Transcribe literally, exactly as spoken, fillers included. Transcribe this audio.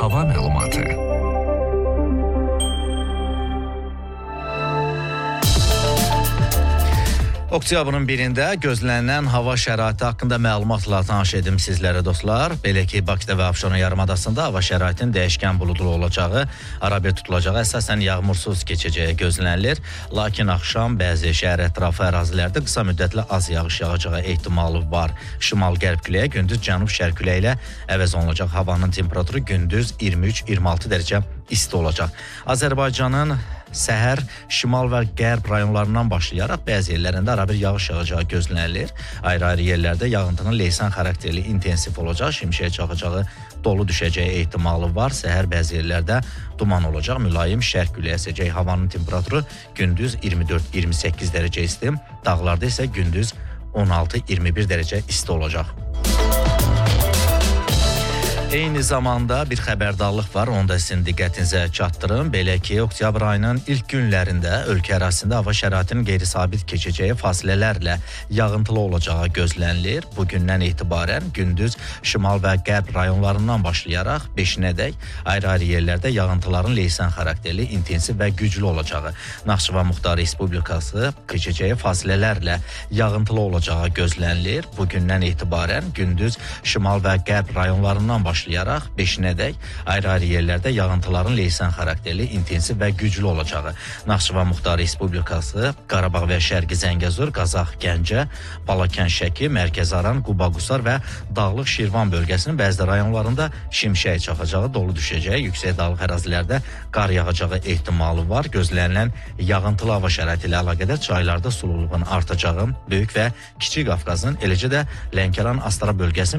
hava məlumatı. Oktyabrın birində gözlənilən hava şəraiti haqqında məlumatla tanış edim sizlərə dostlar. Belə ki, Bakıda və Abşeron yarımadasında hava şəraitinin dəyişkən buludlu olacağı, arabir tutulacağı, əsasən yağmursuz keçəcəyi gözlənilir. Lakin axşam bəzi şəhər ətrafı ərazilərdə qısa müddətli az yağış yağacağı ehtimalı var. Şimal-qərb küləyi, gündüz cənub-şərq küləyi ilə əvəz olunacaq. Havanın temperaturu gündüz iyirmi üç iyirmi altı dərəcə isti olacaq. Azərbaycanın səhər şimal və qərb rayonlarından başlayaraq bəzi yerlərində arabir yağış yağacağı gözlənilir. Ayrı-ayrı yerlərdə yağıntının leysan xarakterli intensiv olacaq, şimşək çaxacağı, dolu düşəcəyi ehtimalı var. Səhər bəzi yerlərdə duman olacaq, mülayim şərq küləyi əsəcək. Havanın temperaturu gündüz iyirmi dörd iyirmi səkkiz dərəcə isti, dağlarda isə gündüz on altı iyirmi bir dərəcə isti olacaq. Eyni zamanda bir xəbərdarlıq var, onu da sizin diqqətinizə çatdırım. Belə ki, oktyabr ayının ilk günlərində ölkə ərazisində hava şəraitinin qeyri-sabit keçəcəyi fasilələrlə yağıntılı olacağı gözlənilir. Bugündən etibarən gündüz şimal və qərb rayonlarından başlayaraq beşinədək ayrı-ayrı yerlərdə yağıntıların leysan xarakterli, intensiv və güclü olacağı, Naxçıvan Muxtar Respublikası keçəcəyi fasilələrlə yağıntılı olacağı gözlənilir. Bugündən etibarən gündüz şimal və qərb rayonlarından başlayaraq başlayaraq beşinədək ayrı-ayrı yerlərdə yağıntıların leysan xarakterli, intensiv və güclü olacağı, Naxçıvan Muxtar Respublikası, Qarabağ və Şərqi Zəngəzur, Qazax, Gəncə, Balakən, Şəki, Mərkəzi Aran, Quba-Qusar və Dağlıq Şirvan bölgəsinin bəzi rayonlarında şimşək çaxacağı, dolu düşəcəyi, yüksək dağlıq ərazilərdə qar yağacağı ehtimalı var. Gözlənilən yağıntılı hava şəraiti ilə əlaqədar çaylarda sululuğun artacağı, Böyük və Kiçik Qafqazın, eləcə də Lənkəran, Astara bölgəsinin